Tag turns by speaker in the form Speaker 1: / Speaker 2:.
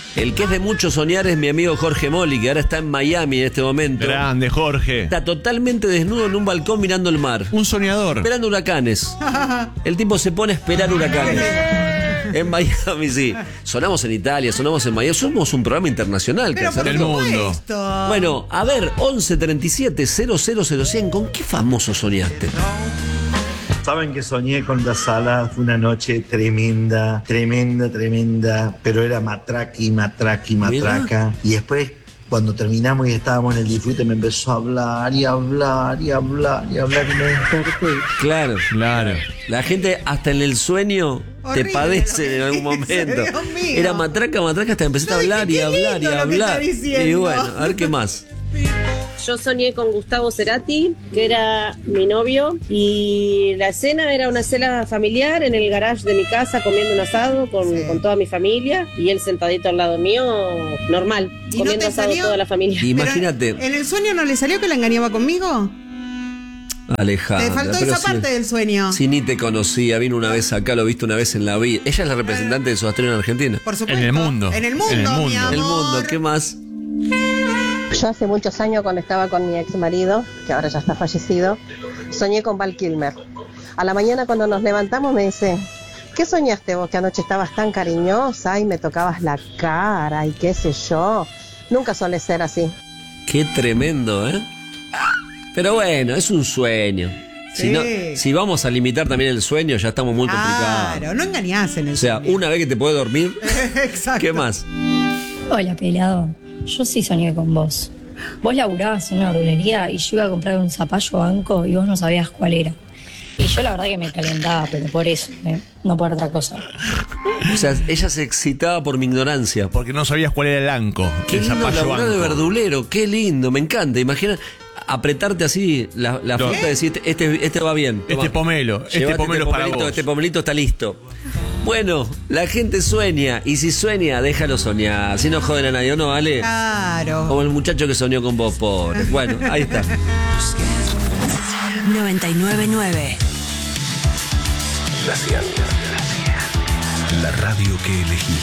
Speaker 1: El que es de mucho soñar es mi amigo Jorge Moli, que ahora está en Miami en este momento.
Speaker 2: Grande, Jorge.
Speaker 1: Está totalmente desnudo en un balcón mirando el mar.
Speaker 2: Un soñador.
Speaker 1: Esperando huracanes. El tipo se pone a esperar huracanes. En Miami, sí. Sonamos en Italia, sonamos en Miami. Somos un programa internacional.
Speaker 3: Pero por
Speaker 2: del mundo.
Speaker 3: supuesto.
Speaker 1: Bueno, a ver, 1137-000-100. ¿Con qué famoso soñaste?
Speaker 4: Saben que soñé con la sala, fue una noche tremenda, pero era matraca. Y después, cuando terminamos y estábamos en el disfrute, me empezó a hablar y me desperté.
Speaker 1: Claro.
Speaker 2: Claro.
Speaker 1: La gente hasta en el sueño
Speaker 3: Horrible,
Speaker 1: te padece en
Speaker 3: horrible.
Speaker 1: algún momento.
Speaker 3: Dios mío.
Speaker 1: Era matraca, hasta empezaste a
Speaker 3: Yo dije,
Speaker 1: hablar y
Speaker 3: qué
Speaker 1: hablar y
Speaker 3: lindo lo que está
Speaker 1: hablar.
Speaker 3: diciendo.
Speaker 1: Y bueno, a ver qué más.
Speaker 5: Yo soñé con Gustavo Cerati, que era mi novio, y la cena era una cena familiar en el garage de mi casa comiendo un asado con toda mi familia y él sentadito al lado mío, normal,
Speaker 3: ¿Y no
Speaker 5: comiendo
Speaker 3: te
Speaker 5: asado
Speaker 3: salió?
Speaker 5: toda la familia.
Speaker 1: Imagínate,
Speaker 3: Pero, ¿en el sueño no le salió que la engañaba conmigo?
Speaker 1: Alejandra.
Speaker 3: Te faltó
Speaker 1: pero
Speaker 3: esa parte del sueño.
Speaker 1: Si ni te conocía, vino una vez acá, lo viste una vez en la vida. Ella es la representante de Soda Stereo en Argentina.
Speaker 3: Por supuesto.
Speaker 2: En el mundo.
Speaker 3: En el mundo,
Speaker 2: En el mundo.
Speaker 3: mi amor.
Speaker 1: El mundo, ¿qué más?
Speaker 6: Yo hace muchos años, cuando estaba con mi ex marido, que ahora ya está fallecido, soñé con Val Kilmer. A la mañana cuando nos levantamos me dice, ¿qué soñaste vos? Que anoche estabas tan cariñosa y me tocabas la cara y qué sé yo. Nunca suele ser así.
Speaker 1: Qué tremendo, ¿eh? Pero bueno, es un sueño.
Speaker 3: Sí.
Speaker 1: Si vamos a limitar también el sueño, ya estamos muy complicados.
Speaker 3: Claro, no engañás en el
Speaker 1: O sea,
Speaker 3: sueño.
Speaker 1: una vez que te puedes dormir,
Speaker 3: Exacto.
Speaker 1: ¿qué más?
Speaker 7: Hola, pelado. Yo sí soñé con vos. Vos laburabas en una verdulería y yo iba a comprar un zapallo banco y vos no sabías cuál era. Y yo la verdad que me calentaba, pero por eso, no por otra cosa.
Speaker 1: O sea, ella se excitaba por mi ignorancia.
Speaker 2: Porque no sabías cuál era el anco.
Speaker 1: Qué
Speaker 2: el
Speaker 1: lindo
Speaker 2: zapallo
Speaker 1: laburar de
Speaker 2: banco.
Speaker 1: verdulero, qué lindo, me encanta. Imagina apretarte así la fruta y decir, este va bien.
Speaker 2: Este
Speaker 1: toma.
Speaker 2: pomelo. Este
Speaker 1: Llévate
Speaker 2: pomelo es para vos.
Speaker 1: Este pomelito está listo. Bueno, la gente sueña, y si sueña, déjalo soñar. Si no joden a nadie, ¿o no, Ale?
Speaker 3: Claro.
Speaker 1: Como el muchacho que soñó con vos, pobre. Bueno, ahí está.
Speaker 8: 999.
Speaker 9: La radio que elegí.